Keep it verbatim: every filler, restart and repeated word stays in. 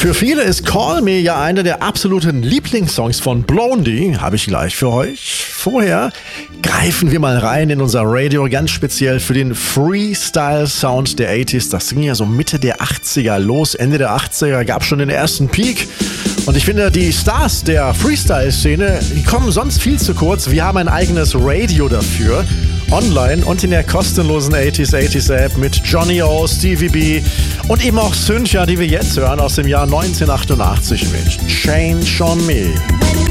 Für viele ist Call Me ja einer der absoluten Lieblingssongs von Blondie, habe ich gleich für euch. Vorher greifen wir mal rein in unser Radio, ganz speziell für den Freestyle-Sound der achtziger. Das ging ja so Mitte der achtziger los, Ende der achtziger gab es schon den ersten Peak. Und ich finde, die Stars der Freestyle-Szene, die kommen sonst viel zu kurz. Wir haben ein eigenes Radio dafür, online und in der kostenlosen achtziger achtziger App mit Johnny O, Stevie B und eben auch Cynthia, die wir jetzt hören aus dem Jahr neunzehnhundertachtundachtzig mit Change on Me.